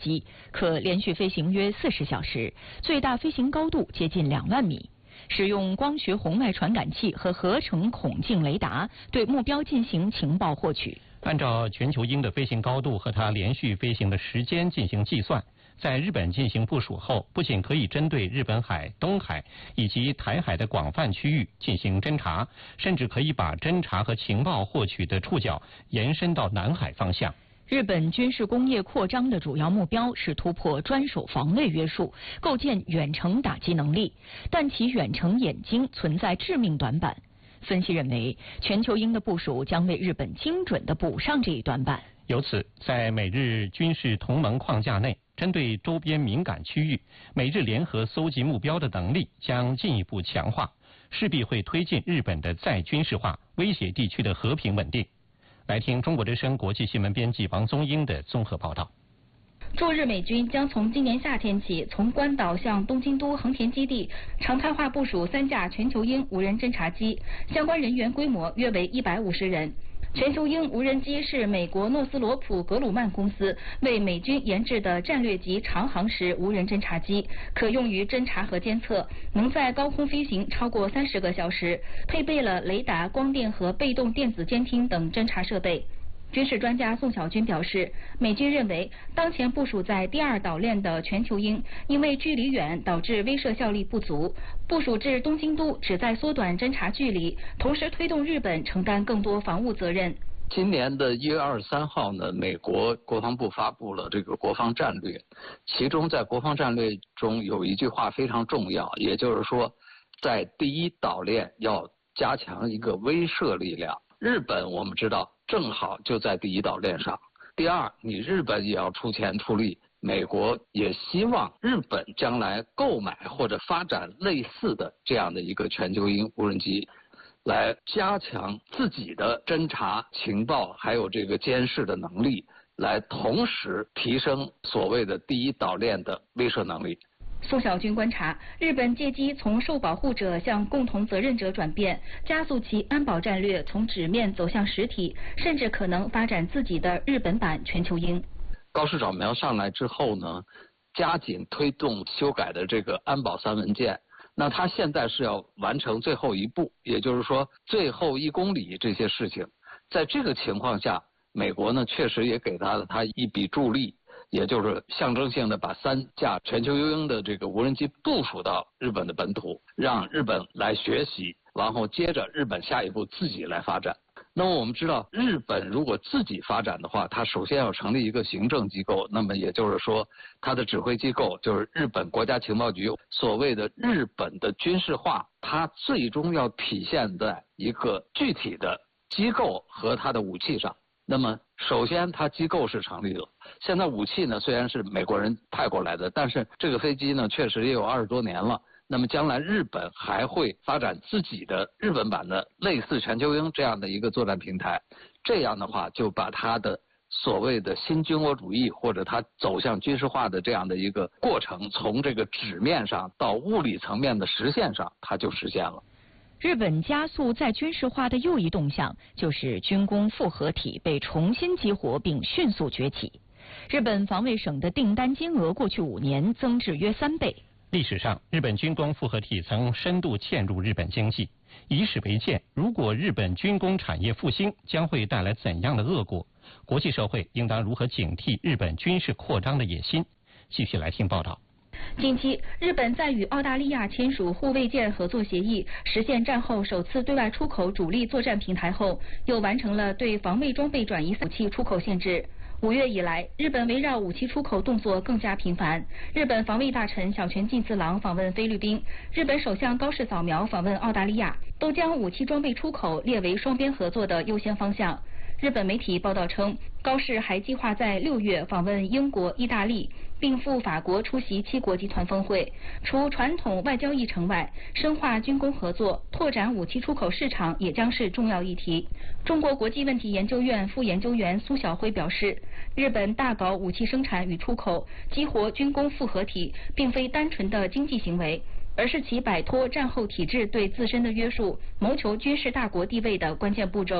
机，可连续飞行约40小时，最大飞行高度接近2万米。使用光学红外传感器和合成孔径雷达对目标进行情报获取。 按照全球鹰的飞行高度和它连续飞行的时间进行计算，在日本进行部署后，不仅可以针对日本海、东海以及台海的广泛区域进行侦察，甚至可以把侦察和情报获取的触角延伸到南海方向。 日本军事工业扩张的主要目标是突破专守防卫约束，构建远程打击能力，但其远程眼睛存在致命短板。分析认为，全球鹰的部署将为日本精准地补上这一短板。 由此，在美日军事同盟框架内，针对周边敏感区域，美日联合搜集目标的能力将进一步强化，势必会推进日本的再军事化，威胁地区的和平稳定。来听中国之声国际新闻编辑王宗英的综合报道。 驻日美军将从今年夏天起，从关岛向东京都横田基地常态化部署3架全球鹰无人侦察机，相关人员规模约为150人。全球鹰无人机是美国诺斯罗普格鲁曼公司为美军研制的战略级长航时无人侦察机，可用于侦察和监测，能在高空飞行超过30个小时，配备了雷达、光电和被动电子监听等侦察设备。军事专家宋小军表示，美军认为当前部署在第2岛链的全球鹰因为距离远导致威慑效力不足，部署至东京都旨在缩短侦察距离，同时推动日本承担更多防务责任。 今年的1月23号呢，美国国防部发布了这个国防战略，其中在国防战略中有一句话非常重要，也就是说，在第1岛链要加强一个威慑力量。日本我们知道正好就在第1岛链上。第二，你日本也要出钱出力，美国也希望日本将来购买或者发展类似的这样的一个全球鹰无人机，来加强自己的侦察、情报还有这个监视的能力，来同时提升所谓的第1岛链的威慑能力。 宋小军观察，日本借机从受保护者向共同责任者转变，加速其安保战略从纸面走向实体，甚至可能发展自己的日本版全球鹰。 高市早苗上来之后呢，加紧推动修改的这个安保3文件，那他现在是要完成最后一步，也就是说最后1公里这些事情。在这个情况下，美国呢确实也给他一笔助力，也就是象征性的把3架全球鹰的这个无人机部署到日本的本土，让日本来学习，然后接着日本下一步自己来发展。那么我们知道，日本如果自己发展的话，它首先要成立一个行政机构，那么也就是说，它的指挥机构就是日本国家情报局。所谓的日本的军事化，它最终要体现在一个具体的机构和它的武器上。那么首先它机构是成立了，现在武器呢虽然是美国人派过来的，但是这个飞机呢确实也有20多年了。那么将来日本还会发展自己的日本版的类似全球鹰这样的一个作战平台，这样的话就把它的所谓的新军国主义或者它走向军事化的这样的一个过程，从这个纸面上到物理层面的实现上，它就实现了。 日本加速再军事化的又一动向，就是军工复合体被重新激活并迅速崛起。日本防卫省的订单金额过去5年增至约3倍。 历史上，日本军工复合体曾深度嵌入日本经济。以史为鉴，如果日本军工产业复兴，将会带来怎样的恶果？国际社会应当如何警惕日本军事扩张的野心？继续来听报道。 近期，日本在与澳大利亚签署护卫舰合作协议，实现战后首次对外出口主力作战平台后，又完成了对防卫装备转移武器出口限制。5月以来，日本围绕武器出口动作更加频繁。日本防卫大臣小泉进次郎访问菲律宾，日本首相高市早苗访问澳大利亚，都将武器装备出口列为双边合作的优先方向。日本媒体报道称，高市还计划在6月访问英国、意大利，并赴法国出席7国集团峰会。除传统外交议程外，深化军工合作、拓展武器出口市场也将是重要议题。中国国际问题研究院副研究员苏晓辉表示，日本大搞武器生产与出口，激活军工复合体，并非单纯的经济行为，而是其摆脱战后体制对自身的约束，谋求军事大国地位的关键步骤。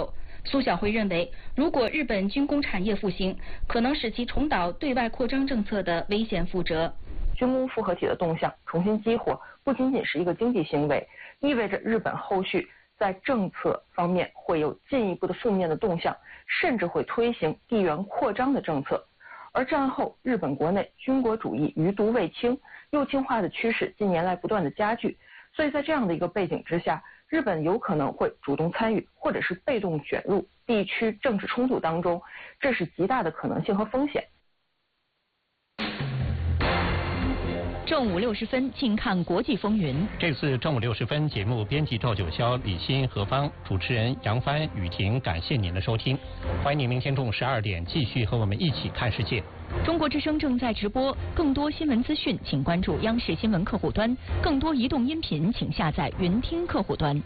苏晓辉认为，如果日本军工产业复兴，可能使其重蹈对外扩张政策的危险覆辙。 军工复合体的动向重新激活，不仅仅是一个经济行为，意味着日本后续在政策方面会有进一步的负面的动向，甚至会推行地缘扩张的政策。而战后日本国内军国主义余毒未清、右倾化的趋势近年来不断的加剧，所以在这样的一个背景之下，日本有可能会主动参与或者是被动卷入地区政治冲突当中，这是极大的可能性和风险。 正午60分，请看国际风云。 这次正午60分节目，编辑赵九霄、李欣、何芳，主持人杨帆、雨婷，感谢您的收听。欢迎您明天中午12点继续和我们一起看世界。 中国之声正在直播，更多新闻资讯，请关注央视新闻客户端；更多移动音频，请下载云听客户端。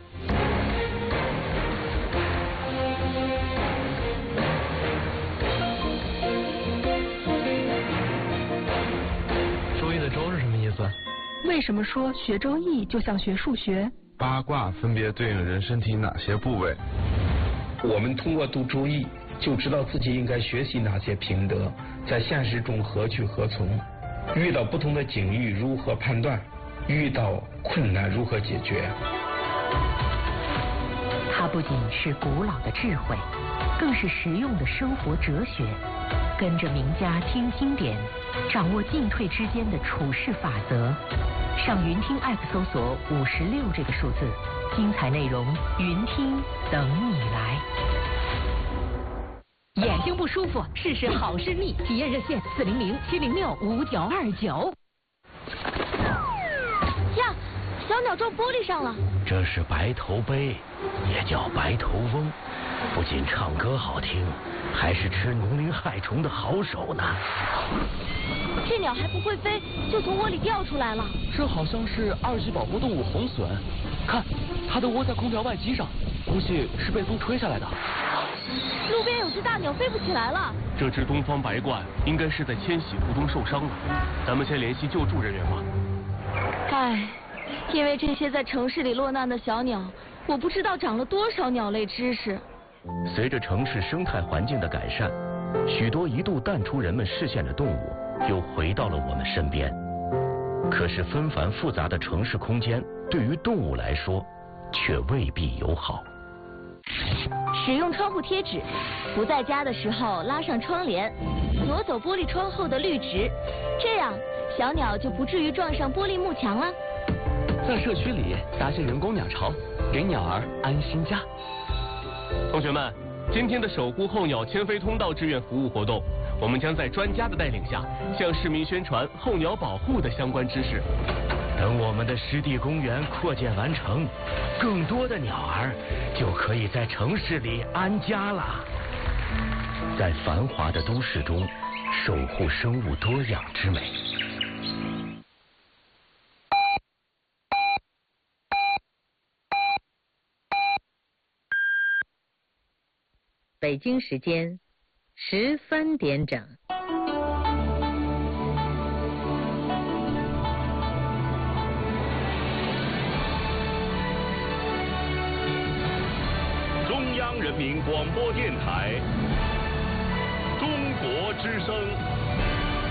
为什么说学周易就像学数学？ 八卦分别对应人身体哪些部位？ 我们通过读周易就知道自己应该学习哪些品德，在现实中何去何从，遇到不同的境遇如何判断，遇到困难如何解决。 它不仅是古老的智慧，更是实用的生活哲学。跟着名家听经典，掌握进退之间的处事法则。上云听 App 搜索56这个数字，精彩内容云听等你来。 眼睛不舒服，试试好视力体验热线400-706-5929。 呀，小鸟撞玻璃上了。 这是白头鹎，也叫白头翁，不仅唱歌好听，还是吃农林害虫的好手呢。 这鸟还不会飞，就从窝里掉出来了。 这好像是2级保护动物红隼，看，它的窝在空调外机上，估计是被风吹下来的。 路边有只大鸟飞不起来了。 这只东方白鹳应该是在迁徙途中受伤了，咱们先联系救助人员吧。 唉，因为这些在城市里落难的小鸟，我不知道长了多少鸟类知识。 随着城市生态环境的改善，许多一度淡出人们视线的动物又回到了我们身边。可是纷繁复杂的城市空间对于动物来说却未必友好。 使用窗户贴纸，不在家的时候拉上窗帘，挪走玻璃窗后的绿植，这样小鸟就不至于撞上玻璃幕墙了。 在社区里搭建人工鸟巢，给鸟儿安心家。 同学们，今天的守护候鸟迁飞通道志愿服务活动，我们将在专家的带领下，向市民宣传候鸟保护的相关知识。 等我们的湿地公园扩建完成，更多的鸟儿就可以在城市里安家了。在繁华的都市中，守护生物多样之美。 北京时间13点整。 中央人民广播电台，中国之声。